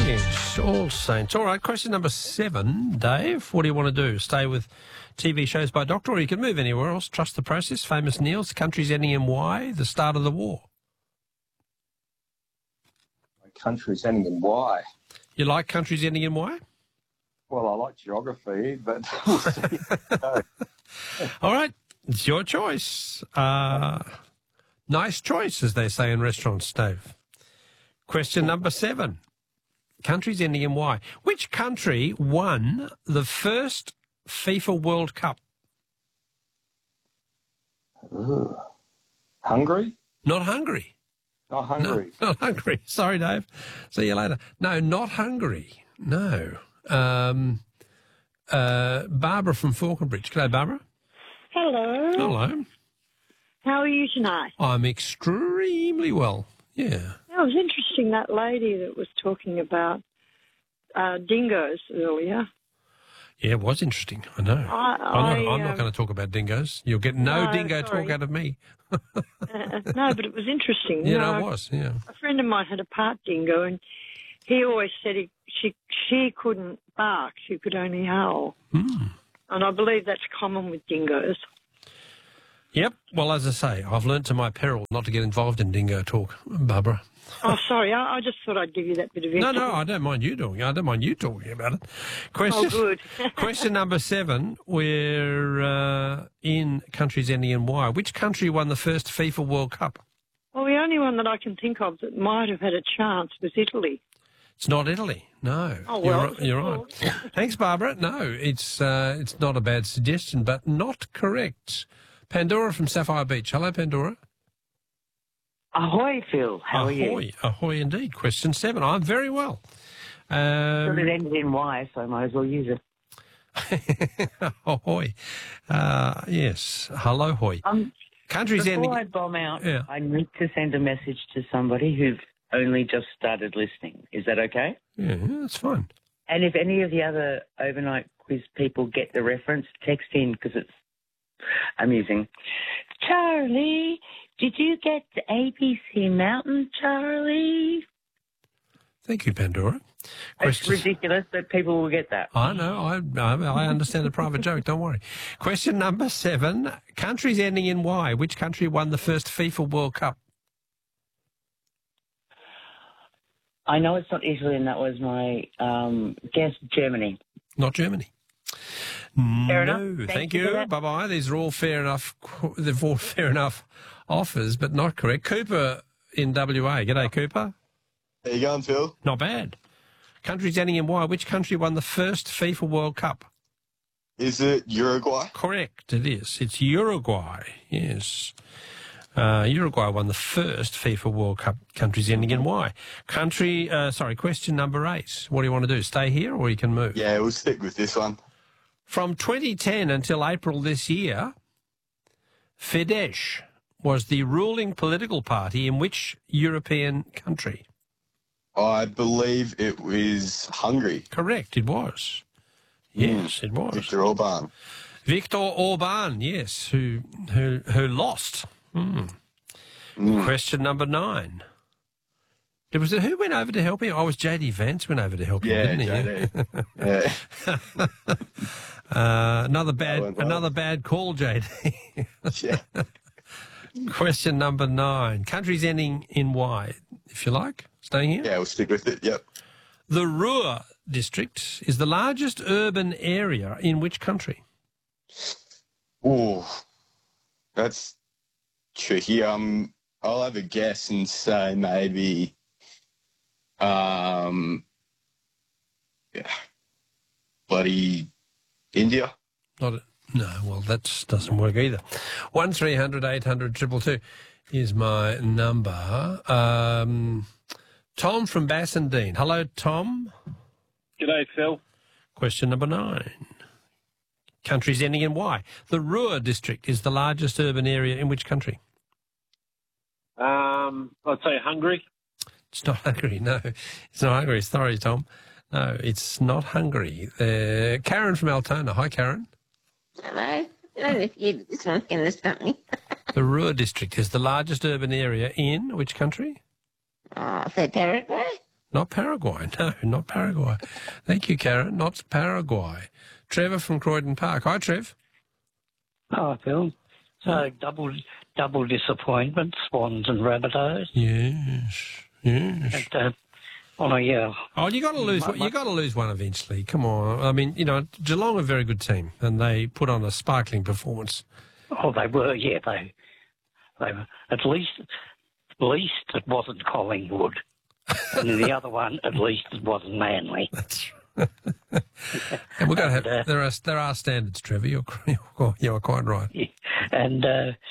It's All Saints. All right, question number 7, Dave. What do you want to do? Stay with TV shows by Doctor, or you can move anywhere else. Trust the process. Famous Neils. Countries ending in Y. The start of the war. Countries ending in Y. You like countries ending in Y? Well, I like geography, but we'll see. All right, it's your choice. Nice choice, as they say in restaurants, Dave. Question number 7. Countries ending in Y. Which country won the first FIFA World Cup? Ooh. Hungary? Not Hungary. Not Hungary. No, not Hungary. Sorry, Dave. See you later. No, not Hungary. No. Barbara from Falconbridge. G'day, Barbara. Hello. Hello. How are you tonight? I'm extremely well. Yeah. That was interesting, that lady that was talking about dingoes earlier. Yeah, it was interesting. I know. I'm not going to talk about dingoes. You'll get no dingo sorry. talk out of me. No, but it was interesting. Yeah, no, it was, yeah. A friend of mine had a part dingo, and he always said she couldn't bark. She could only howl. Mm. And I believe that's common with dingoes. Yep. Well, as I say, I've learnt to my peril not to get involved in dingo talk, Barbara. Oh, sorry. I just thought I'd give you that bit of info. No, I don't mind you doing it. I don't mind you talking about it. Question, Oh, good. question number 7. We're in countries ending in Y. Which country won the first FIFA World Cup? Well, the only one that I can think of that might have had a chance was Italy. It's not Italy. No. Oh, well. You're right. Thanks, Barbara. No, it's not a bad suggestion, but not correct. Pandora from Sapphire Beach. Hello, Pandora. Ahoy, Phil. How are you? Ahoy indeed. Question 7. I'm very well. Well, it ended in Y, so I might as well use it. Ahoy. Yes. Hello, hoy. Countries before ending... I bomb out, Yeah. I need to send a message to somebody who've only just started listening. Is that okay? Yeah, that's fine. And if any of the other overnight quiz people get the reference, text in because it's amusing. Charlie, did you get the ABC Mountain, Charlie? Thank you, Pandora. It's ridiculous, but people will get that. I know. I understand the private joke. Don't worry. Question number 7. Countries ending in Y. Which country won the first FIFA World Cup? I know it's not Italy, and that was my guess, Germany. Not Germany. Fair no, enough. thank you for you. that. Bye-bye. These are all fair enough. They're all fair enough offers, but not correct. Cooper in WA. G'day, Cooper. How you going, Phil? Not bad. Countries ending in Y. Which country won the first FIFA World Cup? Is it Uruguay? Correct, it is. It's Uruguay, yes. Uruguay won the first FIFA World Cup. Countries ending in Y. Question number 8. What do you want to do? Stay here or you can move? Yeah, we'll stick with this one. From 2010 until April this year, Fidesz was the ruling political party in which European country? I believe it was Hungary. Correct, it was. Yes, it was. Viktor Orban. Viktor Orban, yes, who lost. Question number 9. Who went over to help him? Oh, it was JD Vance went over to help him, didn't he? JD. Yeah. Another bad call, JD. Yeah. Question number 9. Countries ending in Y, if you like. Staying here? Yeah, we'll stick with it, yep. The Ruhr district is the largest urban area in which country? Ooh, that's tricky. I'll have a guess and say maybe, bloody India. No, well, that doesn't work either. 1300 800 222 is my number. Tom from Bassendean. Hello, Tom. G'day, Phil. Question number 9. Countries ending in Y. The Ruhr district is the largest urban area in which country? I'd say Hungary. It's not Hungary, no. It's not Hungary. Sorry, Tom. No, it's not Hungary. Karen from Altona. Hi, Karen. Hello. I don't know if this one's going to stop me. The Ruhr district is the largest urban area in which country? Oh, so Paraguay? Not Paraguay. No, not Paraguay. Thank you, Karen. Not Paraguay. Trevor from Croydon Park. Hi, Trev. Oh, Phil. So double disappointment, Swans and Rabbitohs. Yes. And, yeah. Oh, you got to lose. You got to lose one eventually. Come on. I mean, Geelong are a very good team, and they put on a sparkling performance. Oh, they were. Yeah, they were. At least it wasn't Collingwood, and in the other one, at least it wasn't Manly. That's right. And we've got to have. There are standards, Trevor. You're quite right. Yeah, and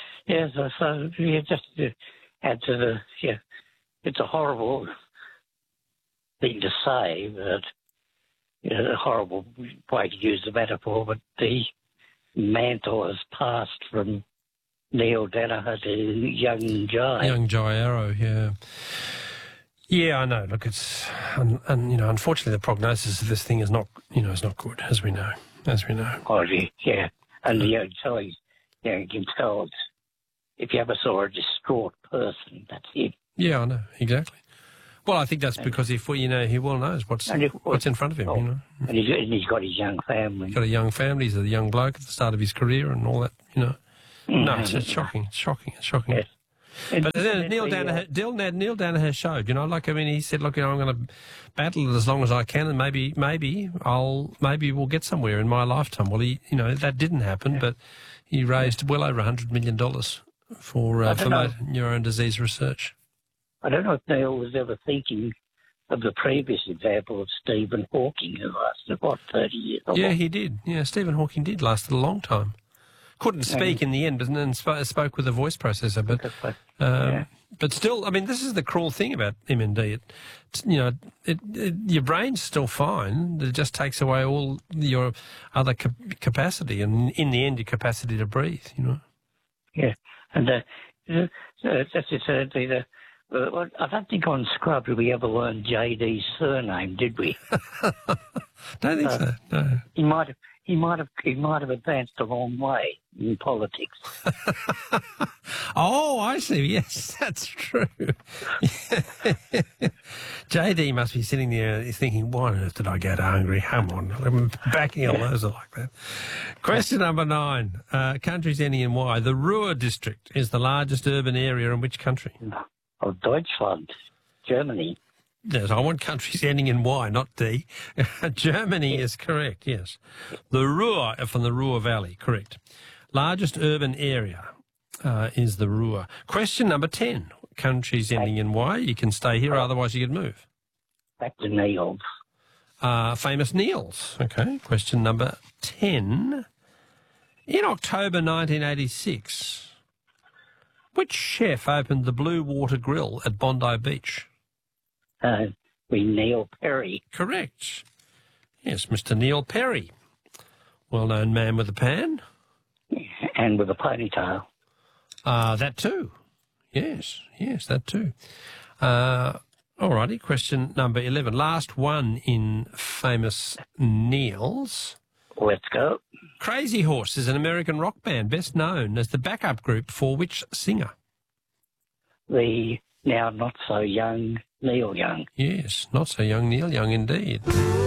so just to add to the it's a horrible thing to say, but a horrible way to use the metaphor, but the mantle has passed from Neil Danaher to young Jai. Young Jai Arrow, yeah. Yeah, I know. Look, it's unfortunately the prognosis of this thing is not good, as we know. Oh, yeah. And so you can tell if you ever saw a distraught person, that's it. Yeah, I know, exactly. Well, I think that's because he well knows what's in front of him, And he's got his young family. He's got a young family. He's a young bloke at the start of his career and all that, No, it's shocking. Yes. But then Neil Danaher showed, he said, look, I'm going to battle it as long as I can, and maybe we'll get somewhere in my lifetime. Well, that didn't happen, but he raised well over $100 million for neurone disease research. I don't know if Neil was ever thinking of the previous example of Stephen Hawking, who lasted, 30 years? Yeah, he did. Yeah, Stephen Hawking did last a long time. Couldn't speak in the end, and spoke with a voice processor. But still, this is the cruel thing about MND. Your brain's still fine. It just takes away all your other capacity, and in the end, your capacity to breathe. Yeah, and I don't think on Scrub did we ever learn JD's surname, did we? Don't think so. No. He might have advanced a long way in politics. Oh, I see. Yes, that's true. JD must be sitting there thinking, why on earth did I get hungry? Come on, I'm backing a loser like that. Question number 9. Countries ending in Y. The Ruhr district is the largest urban area in which country? Of Deutschland, Germany. Yes, I want countries ending in Y, not D. Germany is correct, yes. The Ruhr, from the Ruhr Valley, correct. Largest urban area is the Ruhr. Question number 10. Countries ending in Y. You can stay here, otherwise you can move. Back to Niels. Famous Niels. Okay, question number 10. In October 1986... which chef opened the Blue Water Grill at Bondi Beach? Neil Perry. Correct. Yes, Mr. Neil Perry. Well-known man with a pan. And with a ponytail. That too. Yes, that too. All righty, question number 11. Last one in Famous Niels. Let's go. Crazy Horse is an American rock band best known as the backup group for which singer? The now not so young Neil Young. Yes, not so young Neil Young indeed.